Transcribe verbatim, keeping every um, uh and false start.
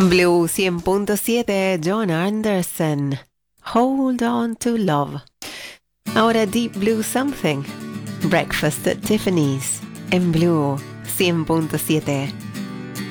Blue cien punto siete, John Anderson. Hold on to love. Ahora Deep Blue Something. Breakfast at Tiffany's. En Blue cien punto siete.